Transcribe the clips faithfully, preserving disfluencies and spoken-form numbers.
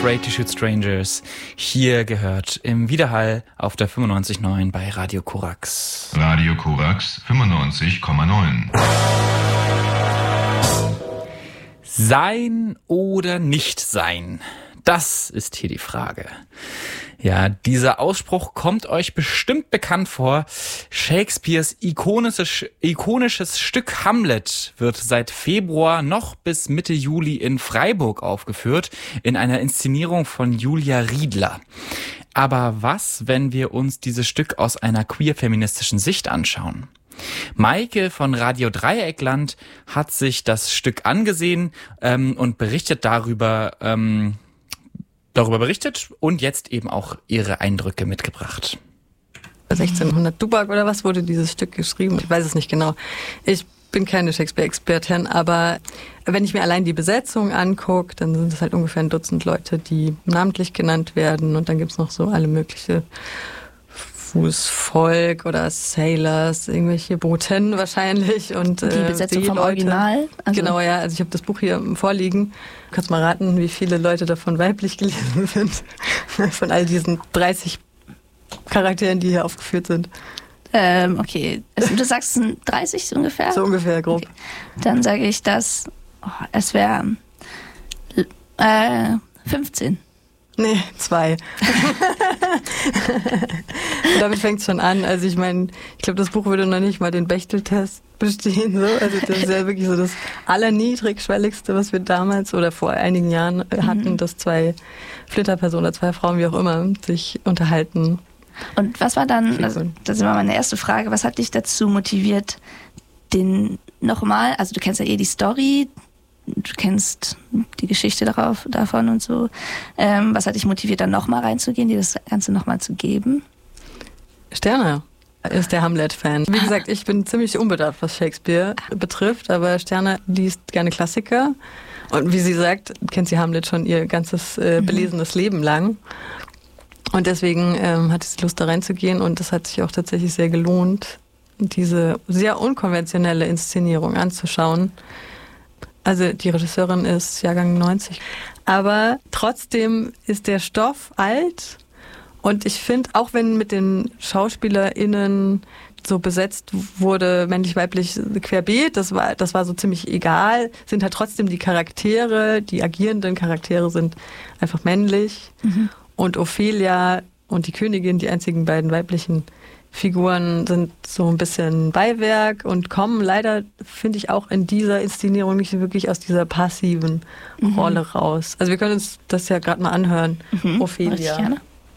Afraid to Shoot Strangers. Hier gehört im Widerhall auf der fünfundneunzig Komma neun bei Radio Korax. Radio Korax fünfundneunzig Komma neun. Sein oder nicht sein? Das ist hier die Frage. Ja, dieser Ausspruch kommt euch bestimmt bekannt vor. Shakespeares ikonisches, ikonisches Stück Hamlet wird seit Februar noch bis Mitte Juli in Freiburg aufgeführt, in einer Inszenierung von Julia Riedler. Aber was, wenn wir uns dieses Stück aus einer queer-feministischen Sicht anschauen? Maike von Radio Dreieckland hat sich das Stück angesehen ähm, und berichtet darüber, ähm, darüber berichtet und jetzt eben auch ihre Eindrücke mitgebracht. sechzehnhundert Dubac oder was wurde dieses Stück geschrieben? Ich weiß es nicht genau. Ich bin keine Shakespeare-Expertin, aber wenn ich mir allein die Besetzung angucke, dann sind es halt ungefähr ein Dutzend Leute, die namentlich genannt werden und dann gibt's noch so alle mögliche Fußvolk oder Sailors, irgendwelche Boten wahrscheinlich. Und die Besetzung äh, vom Original? Also genau, ja. Also ich habe das Buch hier vorliegen. Kannst mal raten, wie viele Leute davon weiblich gelesen sind? Von all diesen dreißig Charakteren, die hier aufgeführt sind. Ähm, okay. Also, du sagst, es sind dreißig ungefähr? So ungefähr, grob. Okay. Dann sage ich, dass oh, es wäre äh, fünfzehn. Nee, zwei. Damit fängt es schon an. Also ich meine, ich glaube, das Buch würde noch nicht mal den Bechtel-Test bestehen. So. Also das ist ja wirklich so das Allerniedrigschwelligste, was wir damals oder vor einigen Jahren hatten, mhm. dass zwei Flitterpersonen oder zwei Frauen, wie auch immer, sich unterhalten. Und was war dann, also das ist immer meine erste Frage, was hat dich dazu motiviert, den nochmal, also du kennst ja eh die Story, du kennst die Geschichte darauf, davon und so. Ähm, was hat dich motiviert, dann nochmal reinzugehen, dir das Ganze nochmal zu geben? Sterne ist der Hamlet-Fan. Wie gesagt, ich bin ziemlich unbedarft, was Shakespeare betrifft, aber Sterne liest gerne Klassiker. Und wie sie sagt, kennt sie Hamlet schon ihr ganzes äh, belesenes mhm. Leben lang. Und deswegen ähm, hatte sie Lust, da reinzugehen und das hat sich auch tatsächlich sehr gelohnt, diese sehr unkonventionelle Inszenierung anzuschauen. Also die Regisseurin ist Jahrgang neunzig. Aber trotzdem ist der Stoff alt. Und ich finde, auch wenn mit den SchauspielerInnen so besetzt wurde, männlich-weiblich querbeet, das war, das war so ziemlich egal, sind halt trotzdem die Charaktere, die agierenden Charaktere sind einfach männlich. Mhm. Und Ophelia und die Königin, die einzigen beiden weiblichen Figuren, sind so ein bisschen Beiwerk und kommen leider, finde ich, auch in dieser Inszenierung nicht wirklich aus dieser passiven mhm. Rolle raus. Also wir können uns das ja gerade mal anhören. Mhm. Ophelia. Gerne.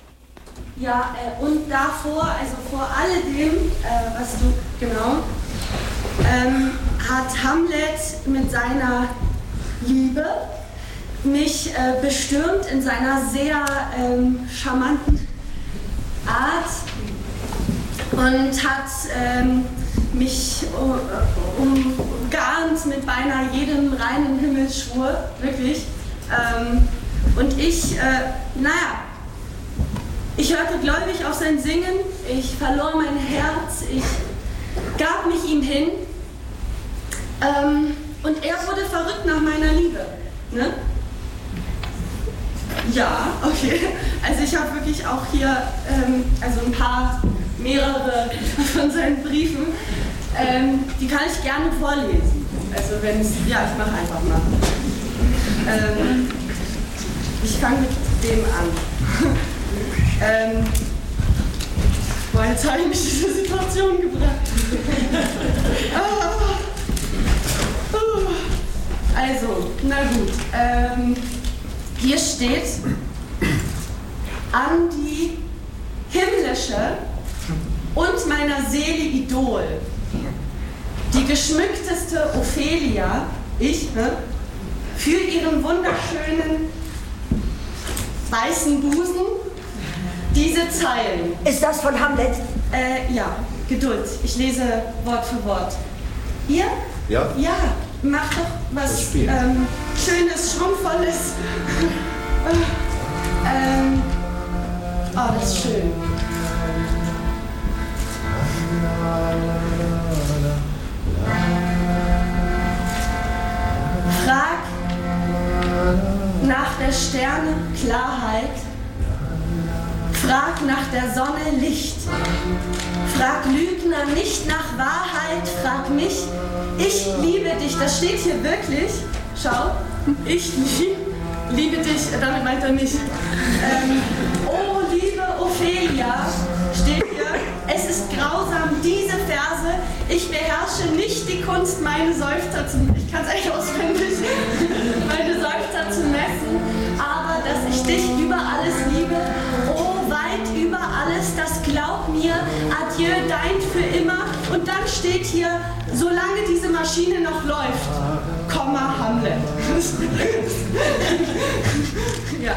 Ja, äh, und davor, also vor alledem, äh, was du, genau, ähm, hat Hamlet mit seiner Liebe mich äh, bestürmt in seiner sehr ähm, charmanten Art und hat ähm, mich uh, umgarnt mit beinahe jedem reinen Himmelsschwur, wirklich. Ähm, und ich, äh, naja, ich hörte gläubig auf sein Singen, ich verlor mein Herz, ich gab mich ihm hin ähm, und er wurde verrückt nach meiner Liebe. Ne? Ja, okay. Also ich habe wirklich auch hier ähm, also ein paar, mehrere von seinen Briefen. Ähm, die kann ich gerne vorlesen. Also wenn es, ja, ich mache einfach mal. Ähm, ich fange mit dem an. ähm, boah, jetzt habe ich mich in diese Situation gebracht. Also, na gut. Ähm, Hier steht, an die himmlische und meiner Seele Idol, die geschmückteste Ophelia, ich, ne, für ihren wunderschönen weißen Busen, diese Zeilen. Ist das von Hamlet? Äh, ja, Geduld, ich lese Wort für Wort. Ihr? Ja. Ja. Mach doch was ähm, Schönes, Schwungvolles. ähm, oh, das ist schön. Frag nach der Sterne Klarheit. Frag nach der Sonne Licht. Frag Lügner nicht nach Wahrheit, frag mich. Ich liebe dich, das steht hier wirklich. Schau, ich lieb, liebe dich, damit meint er mich. Ähm, oh, liebe Ophelia, steht hier. Es ist grausam, diese Verse. Ich beherrsche nicht die Kunst, meine Seufzer zu messen. Ich kann es eigentlich auswendig. Meine Seufzer zu messen. Aber dass ich dich über alles liebe. Oh, weit über alles, das glaub mir. Adieu, dein für immer. Und dann steht hier, solange diese Maschine noch läuft, Komma, Hamlet. Ja.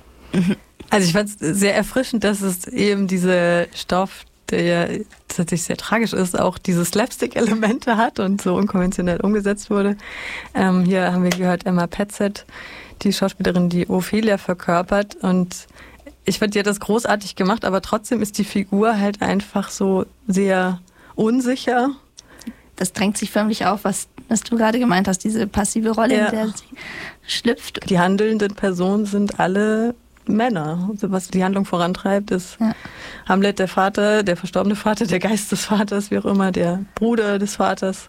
Also ich fand es sehr erfrischend, dass es eben diese Stoff, der ja tatsächlich sehr tragisch ist, auch diese Slapstick-Elemente hat und so unkonventionell umgesetzt wurde. Ähm, hier haben wir gehört Emma Petzet, die Schauspielerin, die Ophelia verkörpert, und ich finde, die hat das großartig gemacht, aber trotzdem ist die Figur halt einfach so sehr unsicher. Das drängt sich förmlich auf, was, was du gerade gemeint hast, diese passive Rolle, ja. in der sie schlüpft. Die handelnden Personen sind alle Männer. Also was die Handlung vorantreibt, ist ja. Hamlet der Vater, der verstorbene Vater, der Geist des Vaters, wie auch immer, der Bruder des Vaters.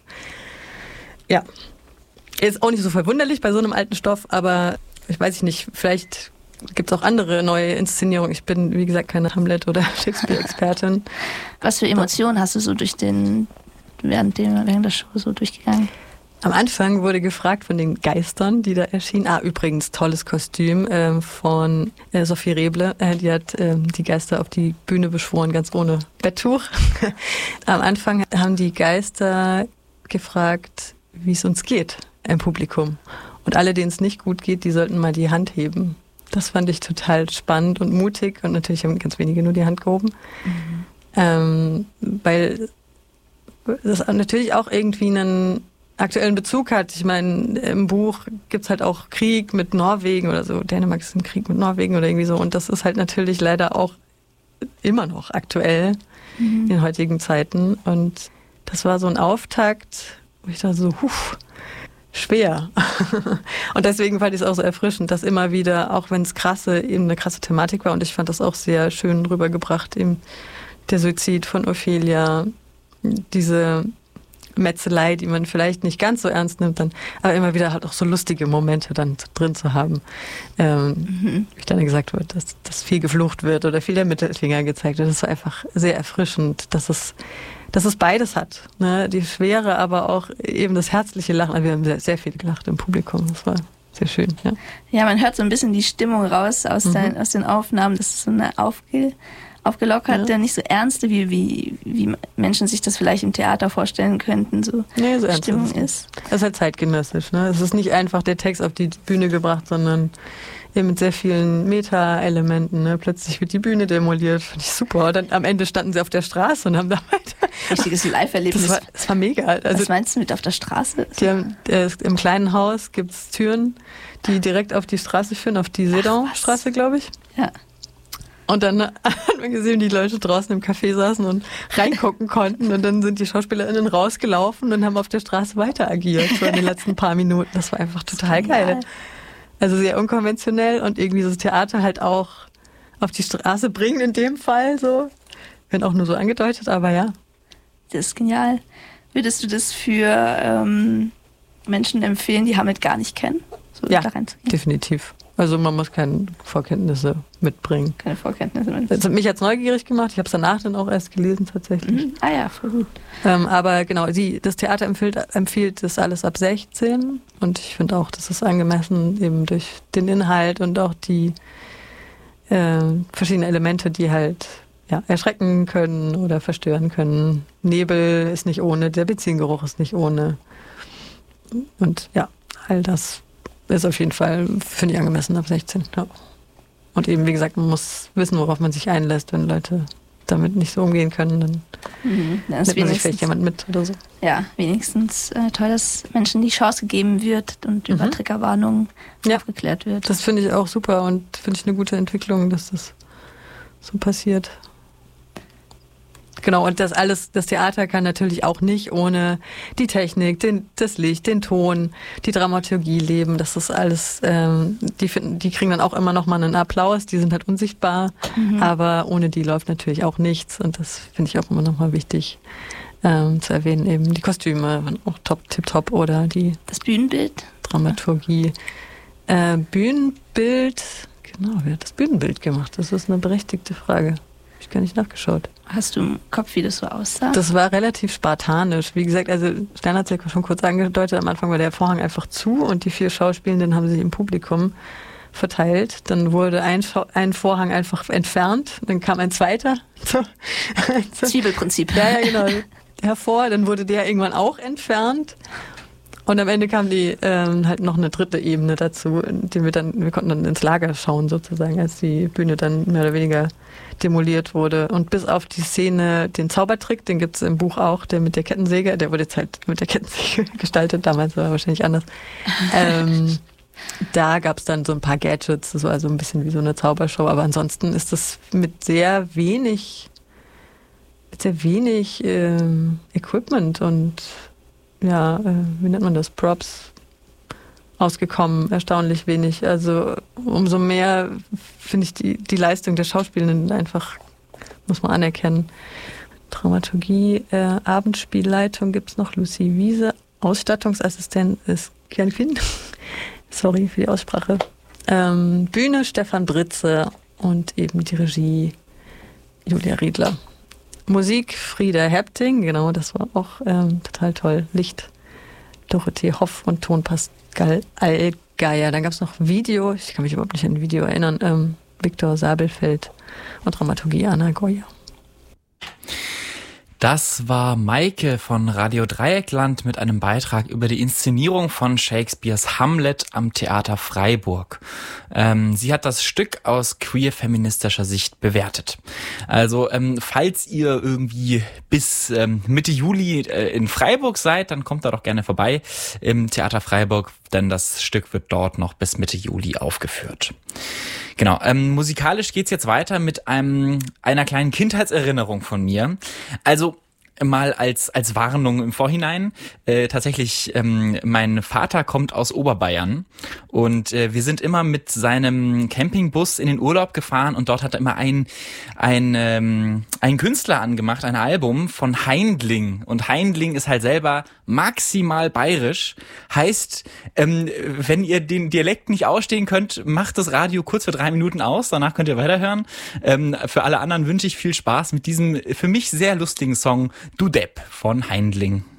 Ja. Ist auch nicht so verwunderlich bei so einem alten Stoff, aber ich weiß nicht, vielleicht gibt es auch andere neue Inszenierungen. Ich bin, wie gesagt, keine Hamlet- oder Shakespeare-Expertin. Was für Emotionen hast du so durch den, während, dem, während der Show so durchgegangen? Am Anfang wurde gefragt von den Geistern, die da erschienen. Ah, übrigens, tolles Kostüm äh, von äh, Sophie Reble. Äh, die hat äh, die Geister auf die Bühne beschworen, ganz ohne Betttuch. Am Anfang haben die Geister gefragt, wie es uns geht im Publikum. Und alle, denen es nicht gut geht, die sollten mal die Hand heben. Das fand ich total spannend und mutig. Und natürlich haben ganz wenige nur die Hand gehoben. Mhm. Ähm, weil das natürlich auch irgendwie einen aktuellen Bezug hat. Ich meine, im Buch gibt's halt auch Krieg mit Norwegen oder so. Dänemark ist ein Krieg mit Norwegen oder irgendwie so. Und das ist halt natürlich leider auch immer noch aktuell mhm. in heutigen Zeiten. Und das war so ein Auftakt, wo ich da so, huf, schwer. Und deswegen fand ich es auch so erfrischend, dass immer wieder, auch wenn es krasse, eben eine krasse Thematik war, und ich fand das auch sehr schön rübergebracht, eben der Suizid von Ophelia, diese Metzelei, die man vielleicht nicht ganz so ernst nimmt, dann, aber immer wieder halt auch so lustige Momente dann drin zu haben. Ähm, mhm. Wie dann gesagt wird, dass, dass viel geflucht wird oder viel der Mittelfinger gezeigt wird. Das war einfach sehr erfrischend, dass es, dass es beides hat. Ne? Die Schwere, aber auch eben das herzliche Lachen. Also wir haben sehr, sehr viel gelacht im Publikum. Das war sehr schön. Ja, ja, man hört so ein bisschen die Stimmung raus aus, mhm. den, aus den Aufnahmen. Das ist so eine Aufge aufgelockert, ja. nicht so ernste, wie, wie, wie Menschen sich das vielleicht im Theater vorstellen könnten, so, nee, so Stimmung ist. ist. Das ist halt zeitgenössisch. Ne? Es ist nicht einfach der Text auf die Bühne gebracht, sondern eben mit sehr vielen Meta-Elementen. Ne? Plötzlich wird die Bühne demoliert. Fand ich super. Dann am Ende standen sie auf der Straße und haben da weiter. Richtiges Live-Erlebnis. Das war, das war mega. Also, was meinst du mit auf der Straße? Die haben, äh, im kleinen Haus gibt es Türen, die direkt auf die Straße führen, auf die Sedan-Straße, glaube ich. Ja. Und dann hat man gesehen, wie die Leute draußen im Café saßen und reingucken konnten. Und dann sind die SchauspielerInnen rausgelaufen und haben auf der Straße weiter agiert, so in den letzten paar Minuten. Das war einfach total geil. Also sehr unkonventionell und irgendwie so das Theater halt auch auf die Straße bringen in dem Fall so. Wenn auch nur so angedeutet, aber ja. Das ist genial. Würdest du das für ähm, Menschen empfehlen, die Hamlet gar nicht kennen? So ja, da reinzugehen? Definitiv. Also man muss keine Vorkenntnisse mitbringen. Keine Vorkenntnisse mitbringen. Das hat mich jetzt neugierig gemacht. Ich habe es danach dann auch erst gelesen tatsächlich. Mhm. Ah ja, voll gut. Ähm, aber genau, die, das Theater empfiehlt, empfiehlt das alles ab sechzehn. Und ich finde auch, das ist angemessen eben durch den Inhalt und auch die äh, verschiedenen Elemente, die halt ja, erschrecken können oder verstören können. Nebel ist nicht ohne, der Benzingeruch ist nicht ohne. Und ja, all das ist auf jeden Fall, finde ich, angemessen ab sechzehn. Ja. Und eben, wie gesagt, man muss wissen, worauf man sich einlässt. Wenn Leute damit nicht so umgehen können, dann mhm. nimmt man sich vielleicht jemand mit oder so. Ja, wenigstens äh, toll, dass Menschen die Chance gegeben wird und über mhm. Triggerwarnungen ja. aufgeklärt wird. Das finde ich auch super und finde ich eine gute Entwicklung, dass das so passiert. Genau, und das alles, das Theater kann natürlich auch nicht ohne die Technik, den, das Licht, den Ton, die Dramaturgie leben. Das ist alles, ähm, die finden, die kriegen dann auch immer noch mal einen Applaus, die sind halt unsichtbar, mhm. aber ohne die läuft natürlich auch nichts und das finde ich auch immer noch mal wichtig ähm, zu erwähnen. Eben die Kostüme waren auch top, tipptopp oder die das Bühnenbild, Dramaturgie, äh, Bühnenbild, genau, wer hat das Bühnenbild gemacht? Das ist eine berechtigte Frage. Hab ich gar nicht nachgeschaut. Hast du im Kopf, wie das so aussah? Das war relativ spartanisch. Wie gesagt, also Stern hat es ja schon kurz angedeutet, am Anfang war der Vorhang einfach zu und die vier Schauspielenden haben sich im Publikum verteilt. Dann wurde ein, Schau- ein Vorhang einfach entfernt, dann kam ein zweiter. Zwiebelprinzip. Ja, ja, genau. Hervor, dann wurde der irgendwann auch entfernt. Und am Ende kam die ähm, halt noch eine dritte Ebene dazu, die wir dann, wir konnten dann ins Lager schauen sozusagen, als die Bühne dann mehr oder weniger demoliert wurde. Und bis auf die Szene, den Zaubertrick, den gibt's im Buch auch, der mit der Kettensäge, der wurde jetzt halt mit der Kettensäge gestaltet, damals war er wahrscheinlich anders. ähm, da gab's dann so ein paar Gadgets, das war also ein bisschen wie so eine Zaubershow, aber ansonsten ist das mit sehr wenig, mit sehr wenig ähm, Equipment und ja, äh, wie nennt man das, Props ausgekommen, erstaunlich wenig. Also umso mehr finde ich die, die Leistung der Schauspielenden einfach, muss man anerkennen. Dramaturgie, äh, Abendspielleitung gibt's noch Lucy Wiese, Ausstattungsassistent ist Kian Quinn, sorry für die Aussprache. Ähm, Bühne Stefan Britze und eben die Regie Julia Riedler. Musik Frieda Hepting, genau, das war auch ähm, total toll. Licht Dorothee Hoff und Ton Pascal Allgeier. Dann gab es noch Video, ich kann mich überhaupt nicht an ein Video erinnern, ähm, Viktor Sabelfeld und Dramaturgie Anna Goya. Das war Maike von Radio Dreieckland mit einem Beitrag über die Inszenierung von Shakespeares Hamlet am Theater Freiburg. Ähm, sie hat das Stück aus queer-feministischer Sicht bewertet. Also ähm, falls ihr irgendwie bis ähm, Mitte Juli äh, in Freiburg seid, dann kommt da doch gerne vorbei im Theater Freiburg, denn das Stück wird dort noch bis Mitte Juli aufgeführt. Genau, ähm, musikalisch geht's jetzt weiter mit einem einer kleinen Kindheitserinnerung von mir. Also mal als als Warnung im Vorhinein. Äh, tatsächlich, ähm, mein Vater kommt aus Oberbayern und äh, wir sind immer mit seinem Campingbus in den Urlaub gefahren und dort hat er immer ein ein ähm, ein Künstler angemacht, ein Album von Heindling und Heindling ist halt selber maximal bayerisch. Heißt, ähm, wenn ihr den Dialekt nicht ausstehen könnt, macht das Radio kurz für drei Minuten aus, danach könnt ihr weiterhören. Ähm, für alle anderen wünsche ich viel Spaß mit diesem für mich sehr lustigen Song Du Depp von Heindling.